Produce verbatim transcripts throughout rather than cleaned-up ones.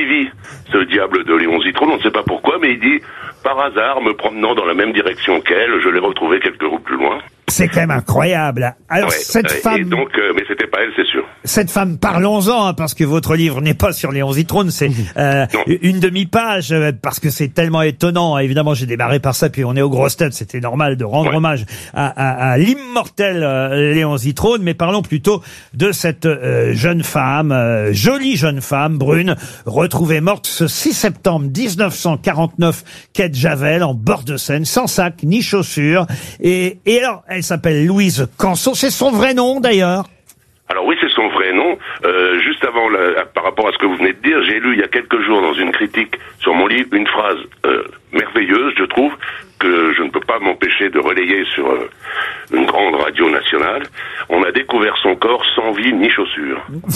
suivi ce diable de Léon Zitrone, on ne sait pas pourquoi, mais il dit, par hasard, me promenant dans la même direction qu'elle, je l'ai retrouvée quelques routes plus loin. C'est quand même incroyable. Alors, ouais, cette euh, femme... Et donc, euh, mais c'était pas elle, c'est sûr. Cette femme, parlons-en, hein, parce que votre livre n'est pas sur Léon Zitrone, c'est euh, une demi-page, euh, parce que c'est tellement étonnant. Évidemment, j'ai démarré par ça, puis on est aux grosses têtes, c'était normal de rendre ouais. hommage à, à, à l'immortel euh, Léon Zitrone, mais parlons plutôt de cette euh, jeune femme, euh, jolie jeune femme, brune, retrouvée morte ce six septembre mille neuf cent quarante-neuf, quai de Javel, en bord de Seine, sans sac ni chaussures. Et, et alors, elle s'appelle Louise Canson, c'est son vrai nom d'ailleurs. Alors oui, c'est son vrai nom. Euh, juste avant, la, par rapport à ce que vous venez de dire, j'ai lu il y a quelques jours dans une critique sur mon livre une phrase euh, merveilleuse, je trouve, que je ne peux pas m'empêcher de relayer sur euh, une grande radio nationale. On a découvert son corps sans vie ni chaussures.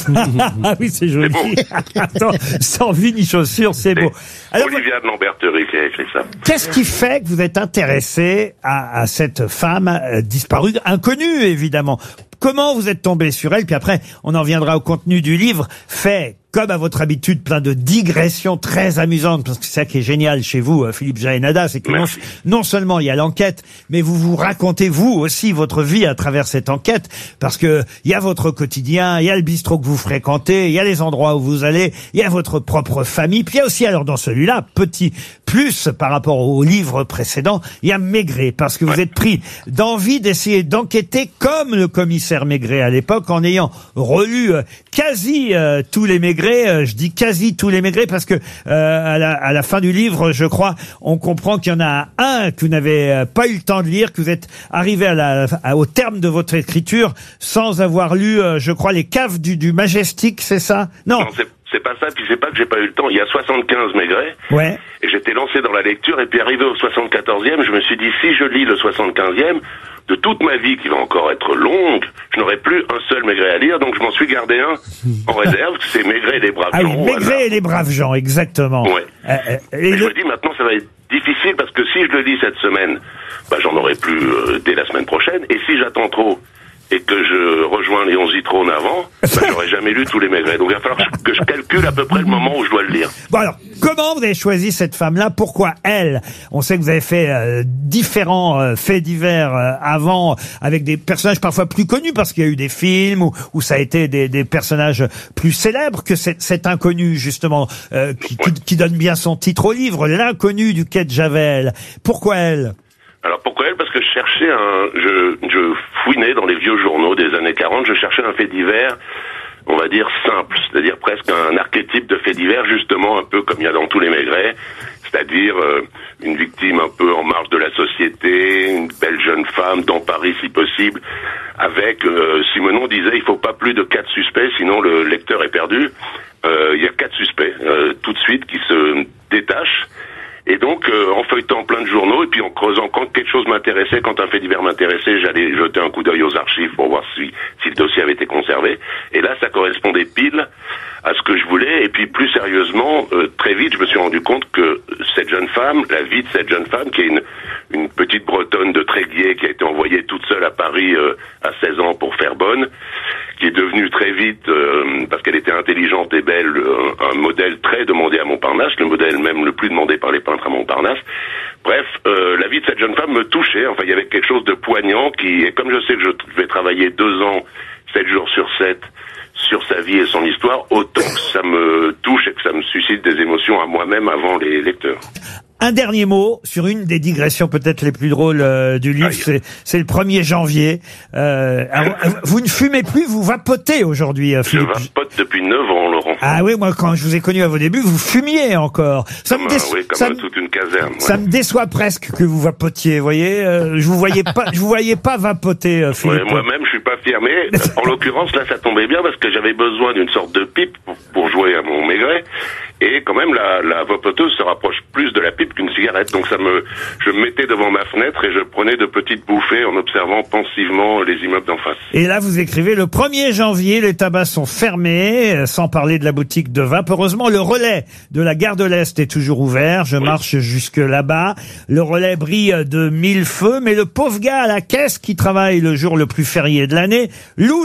Ah oui, c'est joli. C'est beau. Attends, sans vie ni chaussures, c'est beau. Alors, Olivia de Lamberterie qui a écrit ça. Qu'est-ce qui fait que vous êtes intéressé à, à cette femme euh, disparue, inconnue évidemment? Comment vous êtes tombé sur elle? Puis après, on en viendra au contenu du livre, fait comme à votre habitude, plein de digressions très amusantes, parce que c'est ça qui est génial chez vous, Philippe Jaénada, c'est que non, non seulement il y a l'enquête, mais vous vous racontez vous aussi votre vie à travers cette enquête, parce que il y a votre quotidien, il y a le bistrot que vous fréquentez, il y a les endroits où vous allez, il y a votre propre famille, puis il y a aussi, alors dans celui-là, petit plus par rapport au livre précédent, il y a Maigret, parce que vous êtes pris d'envie d'essayer d'enquêter comme le commissaire Maigret à l'époque, en ayant relu euh, quasi euh, tous les Maigret. Je dis quasi tous les Maigret parce que euh, à, la, à la fin du livre, je crois, on comprend qu'il y en a un que vous n'avez pas eu le temps de lire, que vous êtes arrivé à la, à, au terme de votre écriture sans avoir lu, euh, je crois, les caves du, du Majestic, c'est ça? Non. Non, c'est c'est pas ça, puis c'est pas que j'ai pas eu le temps. Il y a soixante-quinze Maigret. Ouais. Et j'étais lancé dans la lecture, et puis arrivé au soixante-quatorzième, je me suis dit, si je lis le soixante-quinzième, de toute ma vie, qui va encore être longue, je n'aurai plus un seul Maigret à lire, donc je m'en suis gardé un en réserve, c'est Maigret et les braves ah gens. Ah oui, Maigret voilà. et les braves gens, exactement. Ouais. Euh, euh, et le... je me dis, maintenant, ça va être difficile, parce que si je le lis cette semaine, bah, j'en aurai plus euh, dès la semaine prochaine, et si j'attends trop, et que je rejoins Léon Zitrone avant, bah, j'aurais jamais lu tous les Maigret. Donc il va falloir que je calcule à peu près le moment où je dois le lire. Bon alors, comment vous avez choisi cette femme-là? Pourquoi elle? On sait que vous avez fait euh, différents euh, faits divers euh, avant, avec des personnages parfois plus connus, parce qu'il y a eu des films où, où ça a été des, des personnages plus célèbres que cet, cet inconnu, justement, euh, qui, ouais. qui, qui donne bien son titre au livre, l'inconnu du quai de Javel. Pourquoi elle? Alors pourquoi elle? Parce que je cherchais un, je, je fouinais dans les vieux journaux des années quarante, je cherchais un fait divers, on va dire simple, c'est-à-dire presque un archétype de fait divers, justement un peu comme il y a dans tous les Maigret, c'est-à-dire euh, une victime un peu en marge de la société, une belle jeune femme dans Paris si possible, avec, euh, Simenon disait, il faut pas plus de quatre suspects, sinon le lecteur est perdu. Euh, il y a quatre suspects, euh, tout de suite, qui se détachent. Et donc, euh, en feuilletant plein de journaux, et puis en creusant quand quelque chose m'intéressait, quand un fait divers m'intéressait, j'allais jeter un coup d'œil aux archives pour voir si, si le dossier avait été conservé. Et là, ça correspondait pile à ce que je voulais. Et puis, plus sérieusement, euh, très vite, je me suis rendu compte que cette jeune femme, la vie de cette jeune femme, qui est une, une petite Bretonne de Tréguier, qui a été envoyée toute seule à Paris euh, à seize ans pour faire bonne, qui est devenue très vite, euh, parce qu'elle était intelligente et belle, un, un modèle très demandé à Montparnasse, le modèle même le plus demandé par les peintres à Montparnasse. Bref, euh, la vie de cette jeune femme me touchait, enfin il y avait quelque chose de poignant qui, et comme je sais que je vais travailler deux ans, sept jours sur sept, sur sa vie et son histoire, autant que ça me touche et que ça me suscite des émotions à moi-même avant les lecteurs. Un dernier mot sur une des digressions peut-être les plus drôles euh, du livre, c'est, c'est le premier janvier. Euh, alors, vous ne fumez plus, vous vapotez aujourd'hui, euh, Philippe. Je vapote depuis neuf ans, Laurent. Ah oui, moi quand je vous ai connu à vos débuts, vous fumiez encore. Ça comme me déçoit, un, oui, comme ça, toute une caserne. Ouais. Ça me déçoit presque que vous vapotiez, vous voyez. Euh, je vous voyais pas, je vous voyais pas vapoter, euh, Philippe. Ouais, moi-même, je suis pas fier, mais en l'occurrence là, ça tombait bien parce que j'avais besoin d'une sorte de pipe pour, pour jouer à mon Maigret. Et quand même, la, la vapoteuse se rapproche plus de la pipe qu'une cigarette. Donc ça me, je me mettais devant ma fenêtre et je prenais de petites bouffées en observant pensivement les immeubles d'en face. Et là, vous écrivez, le premier janvier, les tabacs sont fermés, sans parler de la boutique de vape. Heureusement, le relais de la gare de l'Est est toujours ouvert. Je oui. marche jusque là-bas. Le relais brille de mille feux, mais le pauvre gars à la caisse qui travaille le jour le plus férié de l'année, louche,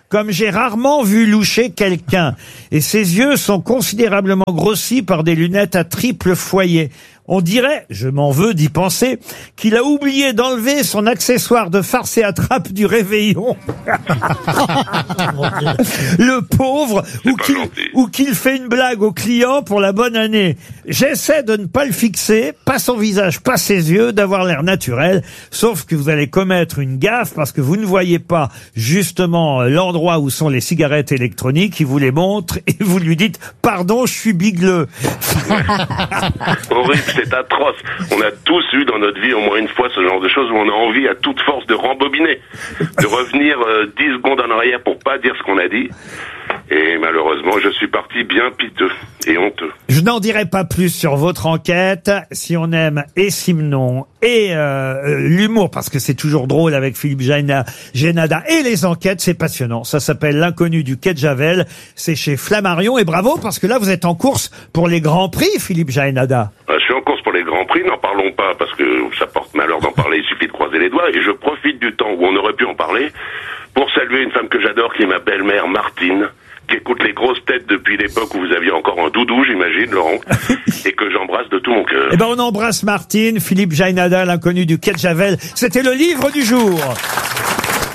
comme j'ai rarement vu loucher quelqu'un. Et ses yeux sont considérablement grossis par des lunettes à triple foyer. On dirait, je m'en veux d'y penser, qu'il a oublié d'enlever son accessoire de farce et attrape du réveillon. Le pauvre, ou qu'il, ou qu'il fait une blague au client pour la bonne année. J'essaie de ne pas le fixer, pas son visage, pas ses yeux, d'avoir l'air naturel, sauf que vous allez commettre une gaffe parce que vous ne voyez pas justement l'endroit où sont les cigarettes électroniques, il vous les montre et vous lui dites « Pardon, je suis bigleux ». Horrible, c'est atroce. On a tous eu dans notre vie au moins une fois ce genre de choses où on a envie à toute force de rembobiner, de revenir euh, dix secondes en arrière pour pas dire ce qu'on a dit. Et malheureusement, je suis parti bien piteux et honteux. Je n'en dirai pas plus sur votre enquête. Si on aime et Simenon et euh, l'humour, parce que c'est toujours drôle avec Philippe Génada, et les enquêtes, c'est passionnant. Ça s'appelle L'inconnu du quai de Javel. C'est chez Flammarion. Et bravo, parce que là, vous êtes en course pour les grands prix, Philippe Génada. Je suis en course pour les grands prix. N'en parlons pas parce que ça porte malheur d'en parler. Il suffit de croiser les doigts. Et je profite du temps où on aurait pu en parler pour saluer une femme que j'adore, qui est ma belle-mère Martine, qui écoute les grosses têtes depuis l'époque où vous aviez encore un doudou, j'imagine, Laurent, et que j'embrasse de tout mon cœur. Eh ben, on embrasse Martine, Philippe Génada, L'inconnu du quai de Javel. C'était le livre du jour.